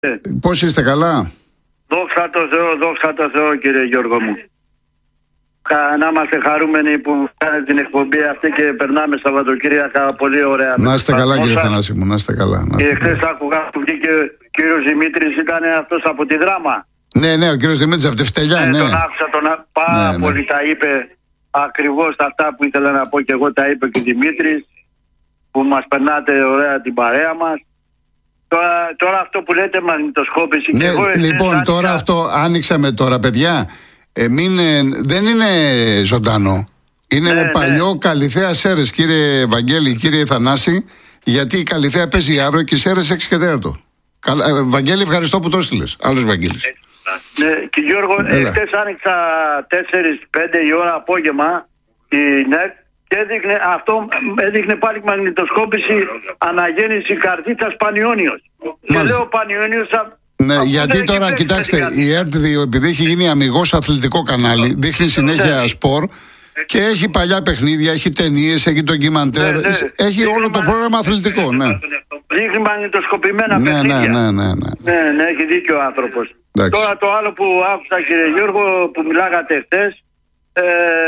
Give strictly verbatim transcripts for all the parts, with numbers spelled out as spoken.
Πώς είστε, καλά? Δόξα τω Θεώ, δόξα τω Θεώ, κύριε Γιώργο μου. Να είμαστε χαρούμενοι που κάνετε την εκπομπή αυτή και περνάμε Σαββατοκύριακα πολύ ωραία. Να είστε καλά, κύριε Θανάση μου, να είστε καλά. Να είστε και χθες άκουγα που βγήκε ο κύριος Δημήτρης, ήταν αυτός από τη Δράμα. Ναι, ναι, ο κύριος Δημήτρης από τη Φτελιά, ναι. ναι. Τον άκουσα, τον πάρα ναι, πολύ ναι. Τα είπε ακριβώς αυτά που ήθελα να πω και εγώ, τα είπε και ο Δημήτρης, που μας περνάτε ωραία την παρέα μας. Τώρα, τώρα αυτό που λέτε μαγνητοσκόπηση. Ναι, εγώ, λοιπόν, εσείς, τώρα αυτό άνοιξαμε τώρα, παιδιά. Ε, μην, ε, δεν είναι ζωντανό. Είναι ναι, παλιό ναι. Καλυθέα Σέρες, κύριε Βαγγέλη, κύριε Θανάση. Γιατί η Καλυθέα παίζει αύριο και η Σέρες έξι και τέταρτο. Καλά, ε, Βαγγέλη, ευχαριστώ που το έστειλες. Άλλος Βαγγέλης. Ναι, και Γιώργο, χτες άνοιξα τέσσερις πέντε η ώρα απόγευμα η ΝΕΚ και έδειχνε, αυτό έδειχνε πάλι μαγνητοσκόπηση αναγέννηση καρδίτσας Πανιόνιος. Και λέω Πανιόνιος. Ναι, αυτό γιατί τώρα, κοιτάξτε, η ΕΡΤ δύο, επειδή έχει γίνει αμιγώς αθλητικό κανάλι, δείχνει συνέχεια σπορ και έχει παλιά παιχνίδια, έχει ταινίες, έχει ντοκιμαντέρ, ναι, ναι. Έχει όλο το πρόγραμμα αθλητικό, ναι. Δείχνει μαγνητοσκοπημένα ναι, παιχνίδια. Ναι, ναι, ναι, ναι. Ναι, ναι, έχει δίκιο ο άνθρωπος. Εντάξει. Τώρα το άλλο που άκουσα, κύριε Γιώργο, που μιλάγατε χτες, ε,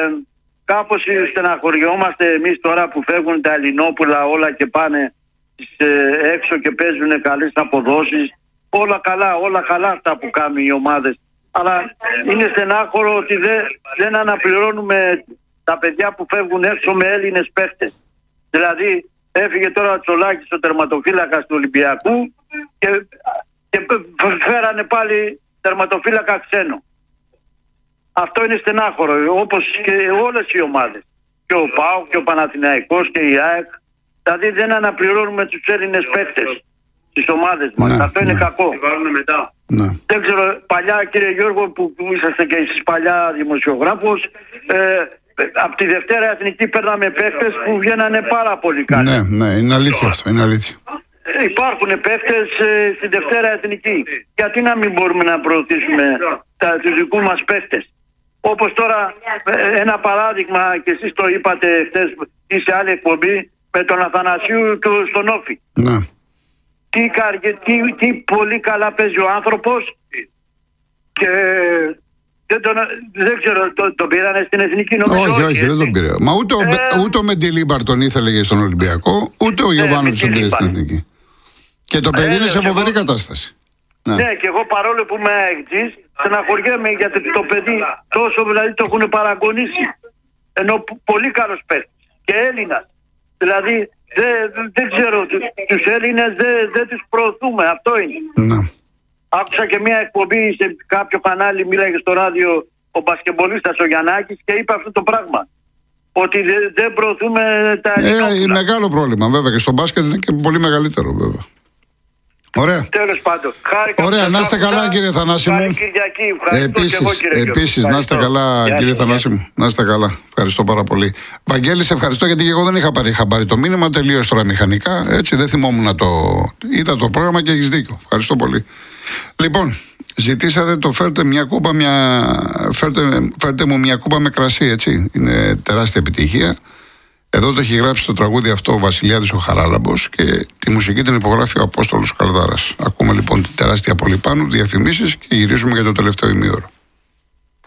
κάπως στεναχωριόμαστε εμείς τώρα που φεύγουν τα Ελληνόπουλα όλα και πάνε ε, έξω και παίζουν καλές αποδόσεις. Όλα καλά, όλα καλά αυτά που κάνουν οι ομάδες. Αλλά είναι στενάχωρο ότι δεν, δεν αναπληρώνουμε τα παιδιά που φεύγουν έξω με Έλληνες παίχτες. Δηλαδή έφυγε τώρα ο Τσολάκης, ο τερματοφύλακας του Ολυμπιακού και, και φέρανε πάλι τερματοφύλακα ξένο. Αυτό είναι στενάχωρο, όπως και όλες οι ομάδες. Και ο ΠΑΟΚ και ο Παναθηναϊκός και η ΑΕΚ. Δηλαδή δεν αναπληρώνουμε τους Έλληνες παίχτες στις ομάδες μας. Ναι, αυτό είναι ναι. κακό. Μετά. Ναι. Δεν ξέρω, παλιά, κύριε Γιώργο, που, που είσαστε και εσείς παλιά δημοσιογράφος, ε, από τη Δευτέρα Εθνική παίρναμε παίχτες που βγαίνανε πάρα πολύ καλά. Ναι, ναι, είναι αλήθεια αυτό, είναι αλήθεια. Ε, υπάρχουν παίχτες ε, στη Δευτέρα Εθνική. Γιατί να μην μπορούμε να προωθήσουμε τα, τους δικούς μας παίχτες. Όπως τώρα, ε, ένα παράδειγμα, και εσείς το είπατε χθες ή σε άλλη εκπομπή, με τον Αθανασίου του, στον Όφη. Ναι. Τι, τι, τι πολύ καλά παίζει ο άνθρωπος και δεν, τον, δεν ξέρω, τον το πήρανε στην Εθνική νομίζω. Όχι, όχι, δεν τον πήρε. Μα ούτε, ε, ούτε ο Μεντιλίμπαρ τον ήθελε στον Ολυμπιακό, ούτε ο Γιωβάνοβιτς τον πήρε στην Εθνική. Και το παιδί ε, είναι σε φοβερή εγώ... κατάσταση. Ναι. ναι, και εγώ παρόλο που είμαι αεκτής, στεναχωριέμαι γιατί το παιδί τόσο δηλαδή το έχουν παραγωνίσει. Ενώ πολύ καλός παίκτης και Έλληνας. Δηλαδή δεν δε ξέρω, τους Έλληνες δεν δε τους προωθούμε, αυτό είναι. Ναι. Άκουσα και μια εκπομπή σε κάποιο κανάλι, μίλαγε στο ράδιο ο μπασκεμπολίστας ο Γιαννάκης και είπε αυτό το πράγμα. Ότι δεν δε προωθούμε τα ελληνικά. Ε, είναι μεγάλο πρόβλημα βέβαια και στο μπάσκετ είναι και πολύ μεγαλύτερο βέβαια. Ωραία. Τέλος πάντων. Χάρηκα. Ωραία, να είστε καλά κύριε Θανάση μου. Επίσης, επίσης να είστε καλά κύριε για, Θανάση για. μου. Να είστε καλά. Ευχαριστώ πάρα πολύ. Βαγγέλη, σε ευχαριστώ γιατί εγώ δεν είχα πάρει, είχα πάρει το μήνυμα, τελείωσε τώρα μηχανικά. Έτσι δεν θυμόμουν να το. Είδα το πρόγραμμα και έχεις δίκιο. Ευχαριστώ πολύ. Λοιπόν, ζητήσατε το φέρτε μια κούπα, μια... Φέρτε, φέρτε μου μια κούπα με κρασί, έτσι. Είναι τεράστια επιτυχία. Εδώ το έχει γράψει το τραγούδι αυτό ο Βασιλιάδης ο Χαράλαμπος και τη μουσική την υπογράφει ο Απόστολος Καλδάρας. Ακούμε λοιπόν την τεράστια Πολυπάνου, διαφημίσεις και γυρίζουμε για το τελευταίο ημίωρο.